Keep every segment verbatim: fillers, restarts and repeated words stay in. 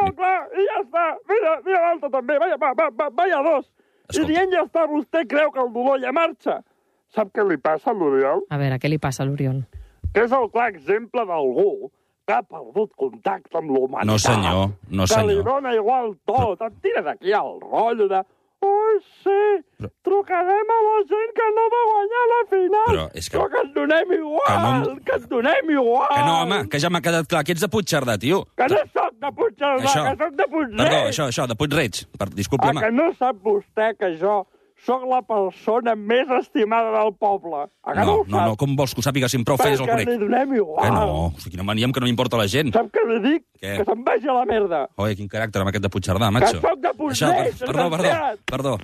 No, clar, i ja està. Mira, mira l'altre també. Vaya, va, va, va, vaya dos. Escolta. I dient ja està, vostè creu que el dolor ja marxa. Sap què li passa a l'Oriol? A veure, què li passa a l'Oriol? Que és el clar exemple d'algú que ha perdut contacte amb l'humanitat. No, senyor, no, Que li senyor. dona igual tot. Em tira d'aquí el rotllo de... Oh, sí, Però- trucarem a la gent que no va guanyar la final. Però és que- Però que ens donem igual, Que que, no- que ens donem igual. Que no, home, que ja m'ha quedat clar que ets de Puigcerdà, tio. Que no soc de Puigcerdà, Això. que soc de Puigreig. Perdó, això, això, de Puigreig. Per, disculpi, Ah, home. que no sap vostè que jo sóc la persona més estimada del poble. Ah, que no, No, ho no, sap? no, com vols que ho sàpiga si em prou feines el Perquè li conec? donem igual. Que no, hosti, quina mania que no m'importa la gent. Sap què li dic? Què? Que se'n vagi a la merda. Oi, quin caràcter amb aquest de Puigcerdà, macho. Que soc de Puigreig, Això, perdó, perdó, desgraciat. perdó.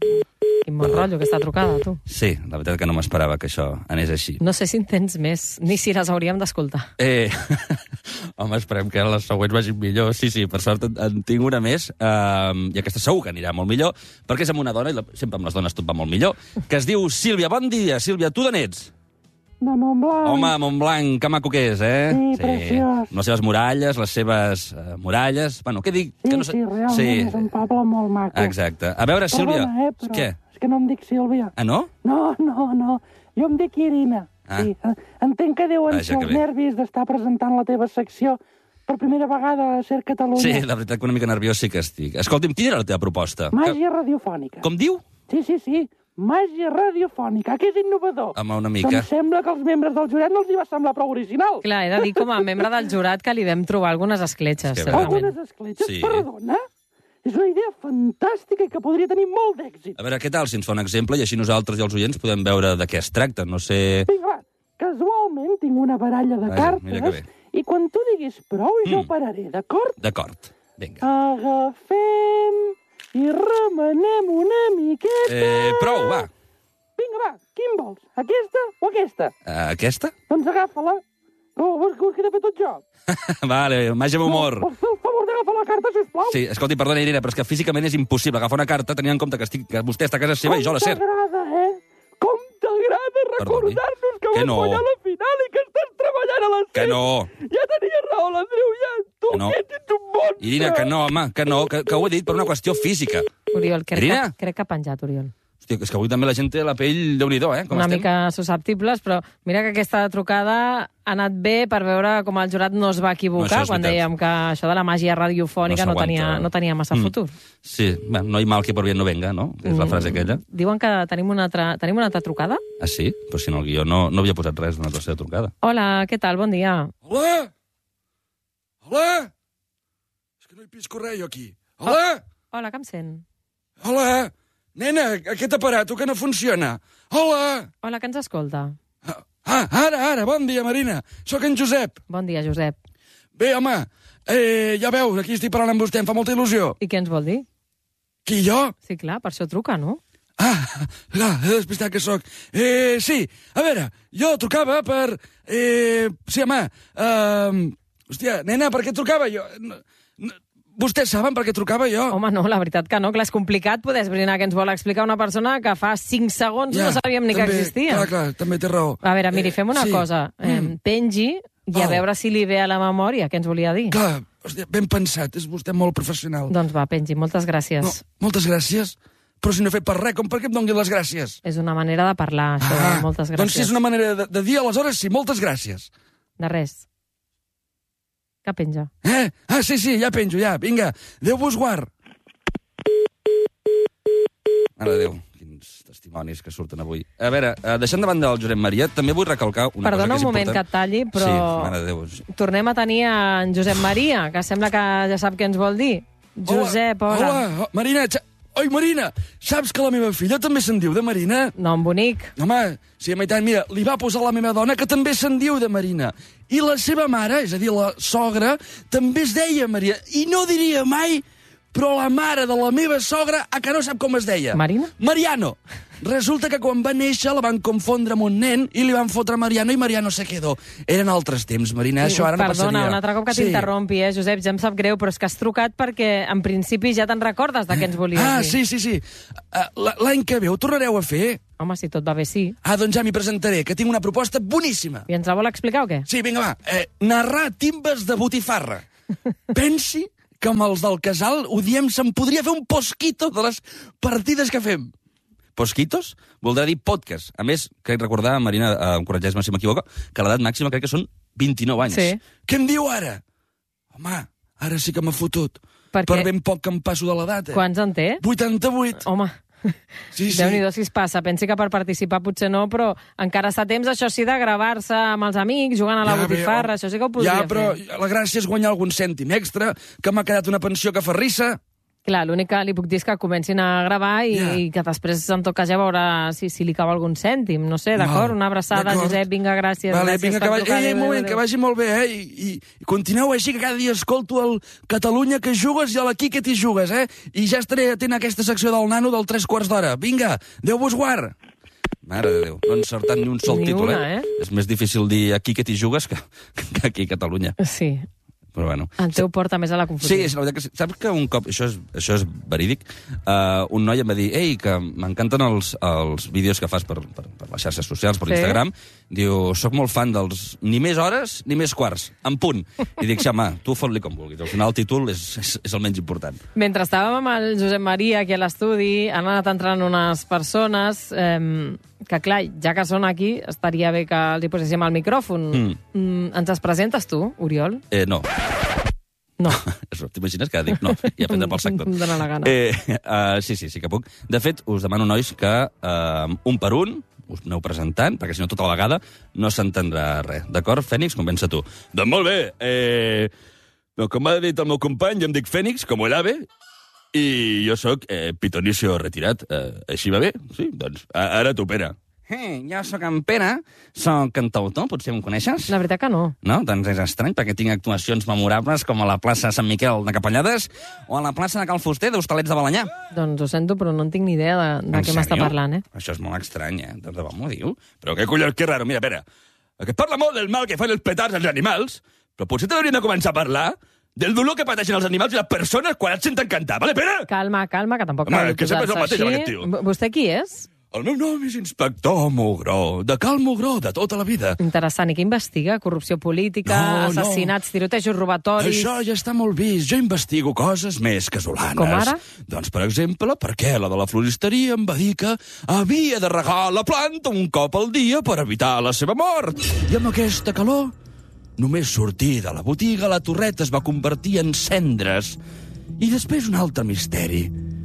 Quin bon rotllo, aquesta trucada, tu. Sí, la veritat que no m'esperava que això anés així. No sé si en tens més, ni si les hauríem d'escoltar. Eh, home, esperem que les següents vagin millor. Sí, sí, per sort en, en tinc una més, eh, i aquesta segur que anirà molt millor, perquè és amb una dona, i la, sempre amb les dones tot va molt millor, que es diu Sílvia. Bon dia, Sílvia, tu d'on ets? De Montblanc. Home, Montblanc, que maco que és, eh? Sí, preciós. Les seves muralles, les seves uh, muralles... Bueno, què dic? Sí, que no sé... sí, realment és un poble molt maco. Exacte. A veure, Sílvia... Perdona, eh, però Què? és que no em dic Sílvia. Ah, no? No, no, no. Jo em dic Irina. Ah. Sí. Entenc que deuen Vaja, ser que els bé. nervis d'estar presentant la teva secció per primera vegada a Ser Catalunya. Sí, la veritat que una mica nerviós sí que estic. Escolti'm, quina era la teva proposta? Màgia radiofònica. Com diu? Sí, sí, sí. Màgia radiofònica, que és innovador. Home, una Em mica. sembla que als membres del jurat no els hi va semblar prou original. Clar, he de dir com a membre del jurat que li vam trobar algunes escletxes, És que segurament. Algunes escletxes, Sí. perdona. És una idea fantàstica i que podria tenir molt d'èxit. A veure, què tal si ens fa un exemple i així nosaltres i els oients podem veure de què es tracta? No sé... Vinga, va. Casualment tinc una baralla de Vaja, mira que cartes bé. i quan tu diguis prou, jo Mm. pararé, d'acord? D'acord, vinga. Agafem i remenem una miqueta. Eh, prou, va. Vinga, va, quin vols? Aquesta o aquesta? Uh, aquesta? Doncs agafa-la. No, vols que ho he de fer tot jo? Vale, màgia amb humor. No, vols fer el favor d'agafar la carta, sisplau? Sí, escolti, perdona, Irina, però és que físicament és impossible agafar una carta tenint en compte que, estic, que vostè està a casa seva i jo a la Com ser. t'agrada, eh? Com t'agrada recordar-nos que Que vas no. guanyar la final i que estàs treballant a la Que SER. no. Ja tenia raó, l'Andreu, ja. Tu Que no. que ets un monstre. Irina, que no, home, que no, que, que ho he dit per una qüestió física. Oriol, crec Irina? que, crec que ha penjat, Oriol. Hòstia, és que avui també la gent té la pell, déu-n'hi-do, eh? Com Una estem? mica susceptibles, però mira que aquesta trucada ha anat bé per veure com el jurat no es va No, equivocar això és quan veritat. dèiem que això de la màgia radiofònica no, No tenia, s'aguanta. no tenia massa Mm. futur. Sí, bueno, no hi mal que por bien no venga, no? Que és la frase aquella. Diuen que tenim una altra, tenim una altra trucada. Ah, sí? Però si no, el guió no, no havia posat res d'una tercera trucada. Hola, què tal? Bon dia. Hola! Hola! És que no hi pisco res, jo, aquí. Hola! Hola, que em sent? Hola! Nena, aquest aparato que no funciona. Hola! Hola, que ens escolta? Ah, ara, ara, bon dia, Marina. Sóc en Josep. Bon dia, Josep. Bé, home, eh, ja veus, aquí estic parlant amb vostè, em fa molta il·lusió. I què ens vol dir? Qui, jo? Sí, clar, per això truca, no? Ah, clar, he despistat que sóc. Eh, sí, a veure, jo trucava per... Eh, sí, home, eh, hòstia, nena, per què trucava jo? No, no, vostès saben per què trucava jo? Home, no, la veritat que no, clar, és complicat poder esbrinar què ens vol explicar una persona que fa cinc segons no sabíem ni també, que existia. Clar, clar, també té raó. A veure, miri, fem una sí. cosa. Eh, Mm. pengi i a Oh. veure si li ve a la memòria què ens volia dir. Clar, hòstia, ben pensat, és vostè molt professional. Doncs va, pengi, moltes gràcies. No, moltes gràcies, però si no he fet per res, com per què em doni les gràcies? És una manera de parlar, això, de moltes gràcies. Doncs si és una manera de, de dir, aleshores sí, moltes gràcies. De res. Que penja. Eh? Ah, sí, sí, ja penjo, ja. Vinga, Déu vos guard. Mare de Déu, quins testimonis que surten avui. A veure, eh, deixant de banda el Josep Maria, també vull recalcar una Perdona cosa que és un moment important. que et talli, però Sí, mare de Déu. tornem a tenir en Josep Maria, que sembla que ja sap què ens vol dir. Josep, hola. Hola, hola. Marina, xa... Oi, Marina, saps que la meva filla també se'n diu de Marina? Nom bonic. Home, sí, a meitat, mira, li va posar la meva dona, que també se'n diu de Marina. I la seva mare, és a dir, la sogra, també es deia Maria. I no diria mai, però la mare de la meva sogra, a que no sap com es deia. Marina? Mariano. Resulta que quan va néixer la van confondre amb un nen i li van fotre Mariano i Mariano se quedó. Eren altres temps, Marina, això ara no Perdona, passaria. un altre cop que Sí. t'interrompi, eh, Josep, ja em sap greu, però és que has trucat perquè en principi ja te'n recordes de què ens volies Ah, dir. sí, sí, sí. Uh, L'any que ve ho tornareu a fer? Home, si tot va bé, sí. Ah, doncs ja m'hi presentaré, que tinc una proposta boníssima. I ens la vol explicar o què? Sí, vinga, va. Eh, narrar timbes de botifarra. Pensi que amb els del casal ho diem, se'n podria fer un posquito de les partides que fem. Posquitos voldrà dir podcast. A més, crec recordar, Marina, eh, em corregeix-me si m'equivoco, que l'edat màxima crec que són vint-i-nou anys. Sí. Què em diu ara? Home, ara sí que m'ha fotut. Per Per què? ben poc que em passo de l'edat, eh? Quants en té? vuitanta-vuit. Home, Sí, sí. Déu-n'hi-do si es passa. Pensi que per participar potser no, però encara està a temps, això sí, de gravar-se amb els amics, jugant a la Ja, botifarra, bé, això sí que ho podria ja, però fer. la gràcia és guanyar algun cèntim extra, que m'ha quedat una pensió que fa rissa. Clar, l'únic que li puc dir és que comencin a gravar i, Ja. i que després, en tot cas, ja veurà si, si li cau algun cèntim. No sé, d'acord? Val, Una abraçada, d'acord. Josep, vinga, gràcies. Vale, gràcies vinga, per que vagi, trucar. ei, Adéu, un moment, adéu, que adéu. vagi molt bé, eh? I, i, i continueu així, que cada dia escolto el Catalunya que jugues i a la Quique t'hi jugues, eh? I ja estaré atent a aquesta secció del nano del tres quarts d'hora. Vinga, Déu vos guard. Mare de Déu, no he encertat ni un sol Ni títol, una, eh? eh? És més difícil dir aquí que t'hi jugues que, que aquí a Catalunya. Sí, Però bueno. el teu porta més a la confusió. Sí, és la veritat que sí. Saps que un cop, això és, això és verídic, uh, un noi em va dir, ei, que m'encanten els, els vídeos que fas per, per, per les xarxes socials, per Sí. Instagram. Diu, soc molt fan dels ni més hores ni més quarts, en punt. I dic, xama, tu fot-li com vulguis. Al final el títol és, és, és el menys important. Mentre estàvem amb el Josep Maria aquí a l'estudi, han anat entrant unes persones eh, que, clar, ja que són aquí, estaria bé que els hi poséssim al micròfon. Mm. Mm, ens es presentes tu, Oriol? Eh, no. No. T'imagines que dic no, i a prendre pel sector. Em dóna la gana. Eh, uh, sí, sí, sí que puc. De fet, us demano, nois, que uh, un per un us aneu presentant, perquè si no tota la vegada no s'entendrà res. D'acord, Fènix? Comença tu. Doncs molt bé. Eh, no, com m'ha dit el meu company, jo em dic Fènix, com el ave, i jo sóc eh, pitonicio retirat. Eh, així va bé? Sí, doncs a- ara tu, Pere. Eh, jo sóc en Pere, sóc cantautor, potser em coneixes? La veritat que no. No? Doncs és estrany, perquè tinc actuacions memorables com a la plaça Sant Miquel de Capellades o a la plaça de Cal Fuster d'Hostalets de Balanyà. Doncs ho sento, però no en tinc ni idea de, de En què m'està sèrio? parlant, eh? Això és molt estrany, eh? De debò m'ho diu? Però què collons, que raro. Mira, Pere, que parla molt del mal que fan els petards als animals, però potser t'haurien de començar a parlar del dolor que pateixen els animals i les persones quan et senten cantar, vale, Pere? Calma, calma, que tampoc Home, cal que sempre és el posar-se mateix amb així. aquest tio. V- Vostè qui és? El meu nom és Inspector Mugró, de Cal Mugró, de tota la vida. Interessant. I què investiga? Corrupció política, No, no. assassinats, tirotejos, robatoris... Això ja està molt vist. Jo investigo coses més casolanes. Com ara? Doncs, per exemple, perquè la de la floristeria em va dir que havia de regar la planta un cop al dia per evitar la seva mort. I amb aquesta calor, només sortir de la botiga, la torreta es va convertir en cendres. I després un altre misteri.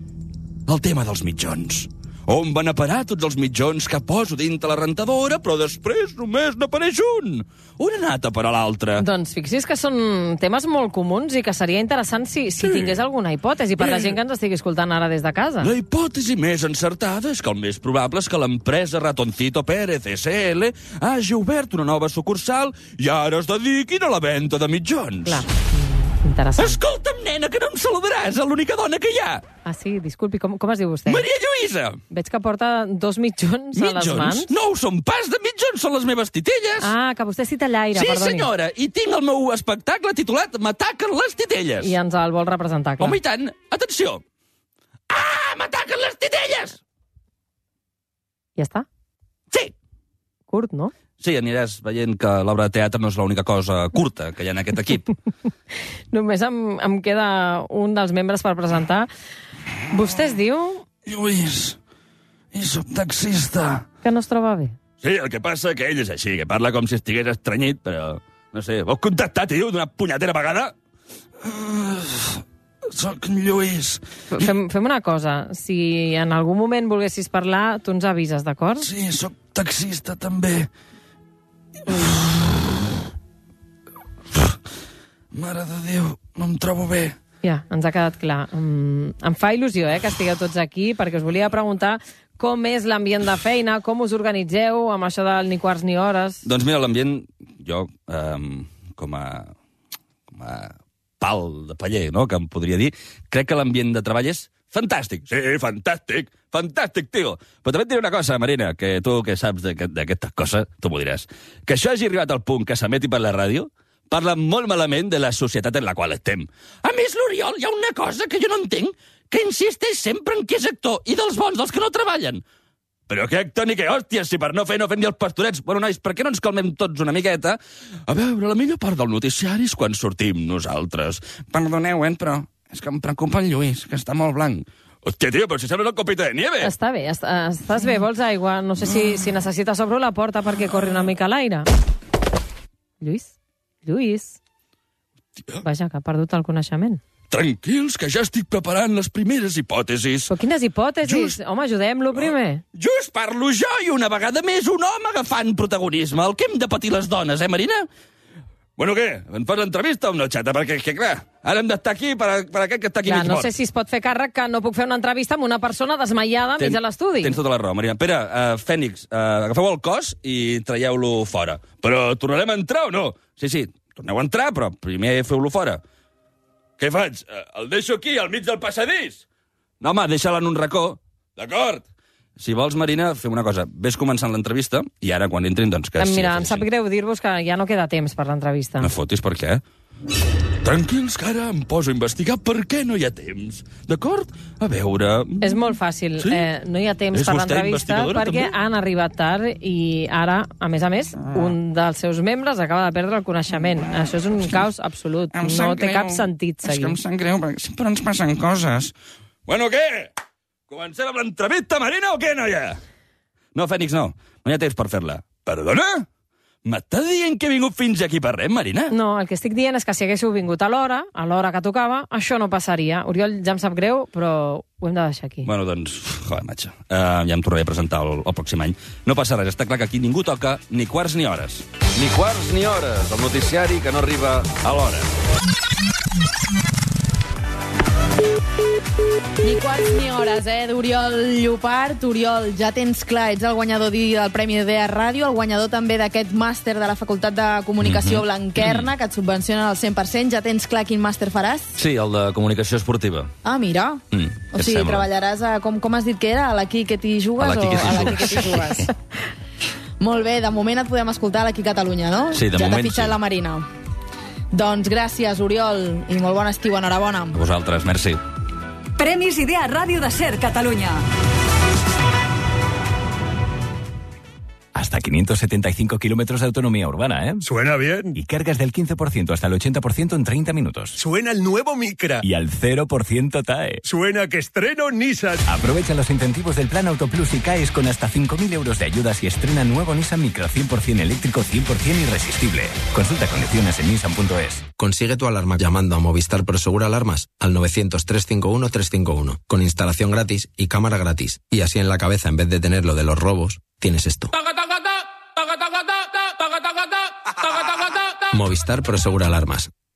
El tema dels mitjons. On van a parar tots els mitjons que poso dintre la rentadora, però després només n'apareix un? On ha anat a parar l'altre? Doncs fixi's que són temes molt comuns i que seria interessant si, si Sí. tingués alguna hipòtesi per la gent que ens estigui escoltant ara des de casa. La hipòtesi més encertada és que el més probable és que l'empresa Ratoncito Pérez S L hagi obert una nova sucursal i ara es dediquin a la venda de mitjons. Clar, mm, interessant. Escolta'm, nena, que no em saludaràs, a l'única dona que hi ha. Ah, sí, disculpi, com, com es diu vostè? Maria Lluïsa. Veig que porta dos mitjons, a les Mitjons? mans. No ho són pas de mitjons, són les meves titelles. Ah, que vostè cita l'aire, sí, perdoni. senyora, i tinc el meu espectacle titulat M'ataquen les titelles. I ens el vol representar, clar. Home, i tant. Atenció. Ah, m'ataquen les titelles! Ja està? Sí. Curt, no? Sí, aniràs veient que l'obra de teatre no és l'única cosa curta que hi ha en aquest equip. Només em, em queda un dels membres per presentar. Vostè es diu Lluís, i soc taxista. que no es troba bé. Sí, el que passa que ell és així, que parla com si estigués estranyit, però... No sé, vols contactar, tio, d'una punyetera vegada? Uh, soc en Lluís. Fem, fem una cosa. Si en algun moment volguessis parlar, tu ens avises, d'acord? Sí, soc taxista, també. Mare de Déu, no em trobo bé. Ja, ens ha quedat clar. Um, em fa il·lusió eh, que estigueu tots aquí, perquè us volia preguntar com és l'ambient de feina, com us organitzeu amb això del ni quarts ni hores. Doncs mira, l'ambient, jo, um, com a, com a pal de paller, no?, que em podria dir, crec que l'ambient de treball és fantàstic. Sí, fantàstic, fantàstic, tio. Però també et diré una cosa, Marina, que tu que saps d'aquestes coses, tu m'ho diràs. Que això hagi arribat al punt que s'emeti per la ràdio, parla molt malament de la societat en la qual estem. A més, l'Oriol, hi ha una cosa que jo no entenc, que insisteix sempre en qui és actor, i dels bons, dels que no treballen. Però què acte ni què hòsties, si per no fer no fem ni els pastorets. Bueno, nois, per què no ens calmem tots una miqueta? A veure, la millor part del noticiari és quan sortim nosaltres. Perdoneu, eh, però és que em preocupa el Lluís, que està molt blanc. Hòstia, tio, però si sembles el copito de nieve. Està bé, est estàs bé, vols aigua? No sé si, si necessites obro la porta perquè corri una mica l'aire. Lluís? Lluís? Vaja, que ha perdut el coneixement. Tranquils, que ja estic preparant les primeres hipòtesis. Però quines hipòtesis? Just... Home, ajudem-lo primer. Just parlo jo i una vegada més un home agafant protagonisme. El que hem de patir les dones, eh, Marina? Bueno, què? Em fas l'entrevista o no, xata? Perquè, que, clar, ara hem d'estar aquí per, per aquest que està aquí Ja, mig no mort. sé si es pot fer càrrec que no puc fer una entrevista amb una persona desmaiada Ten, mig a l'estudi. Tens tota la raó, Marina. Pere, uh, Fènix, uh, agafeu el cos i traieu-lo fora. Però tornarem a entrar o no? Sí, sí, torneu a entrar, però primer feu-lo fora. Què faig? El deixo aquí, al mig del passadís? No, home, deixa-la en un racó. D'acord. Si vols, Marina, fem una cosa. Ves començant l'entrevista i ara, quan entrin, doncs que... Mira, sí, em sap greu dir-vos que ja no queda temps per l'entrevista. No fotis, per què? Tranquils, que ara em poso a investigar per què no hi ha temps. D'acord? A veure... És molt fàcil. Sí? Eh, no hi ha temps És per vostè l'entrevista investigadora, perquè també? han arribat tard i ara, a més a més, un dels seus membres acaba de perdre el coneixement. Això és un caos absolut. Em No sap té greu. cap sentit És que seguir. em sap greu, perquè sempre ens passen coses. Bueno, què? Comencem amb l'entrevista, Marina, o què, noia? No, Fènix, no. No hi ha temps per fer-la. Perdona? M'estàs dient que he vingut fins aquí per res, Marina? No, el que estic dient és que si haguéssiu vingut a l'hora, a l'hora que tocava, això no passaria. Oriol, ja em sap greu, però ho hem de deixar aquí. Bueno, doncs, joder, matxa. Uh, ja em tornaré a presentar el, el pròxim any. No passa res, està clar que aquí ningú toca ni quarts ni hores. Ni quarts ni hores, el noticiari que no arriba a l'hora. Ni quarts ni hores, eh, d'Oriol Llopart. Oriol, ja tens clar, ets el guanyador del Premi Idea Ràdio, el guanyador també d'aquest màster de la Facultat de Comunicació Mhm. Blanquerna, que et subvencionen al cent per cent. Ja tens clar quin màster faràs? Sí, el de comunicació esportiva. Ah, mira. Mm, o què et sigui, sembla? treballaràs a, com, com has dit que era? A l'Aquí que t'hi jugues? A l'Aquí que t'hi o a l'Aquí jugues. que t'hi jugues? Molt bé, de moment et podem escoltar a l'Aquí Catalunya, no? Sí, de ja moment t'ha fitxat sí. la Marina. Doncs gràcies, Oriol, i molt bon estiu, enhorabona. A vosaltres, merci. Premis Idea Ràdio de Ser Catalunya. Hasta quinientos setenta y cinco kilómetros de autonomía urbana, ¿eh? Suena bien. Y cargas del quince por ciento hasta el ochenta por ciento en treinta minutos. Suena el nuevo Micra. Y al cero por ciento T A E. Suena que estreno Nissan. Aprovecha los incentivos del Plan Autoplus y caes con hasta cinco mil euros de ayudas y estrena nuevo Nissan Micra cien por ciento eléctrico, cien por ciento irresistible. Consulta condiciones en nissan punto es. Consigue tu alarma llamando a Movistar Prosegura Alarmas al novecientos, trescientos cincuenta y uno, trescientos cincuenta y uno, con instalación gratis y cámara gratis. Y así en la cabeza, en vez de tener lo de los robos, tienes esto. Movistar Prosegura Alarmas.